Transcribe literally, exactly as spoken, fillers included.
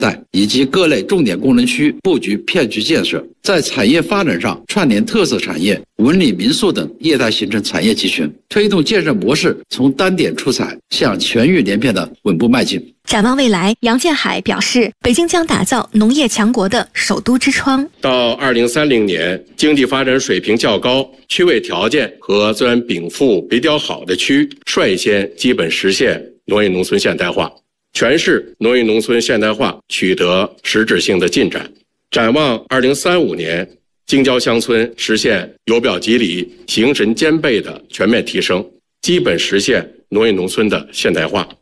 带以及各类重点功能区布局片区建设，在产业发展上串联特色产业、文旅民宿等业态，形成产业集群，推动建设模式从单点出彩向全域连片的稳步迈进。 展望未来，杨建海表示，北京将打造农业强国的首都之窗。 到二零三零年，经济发展水平较高、区位条件和资源禀赋比较好的区，率先基本实现农业农村现代化，全市农业农村现代化取得实质性的进展。展望二零三五年，京郊乡村实现由表及里、形神兼备的全面提升，基本实现农业农村的现代化。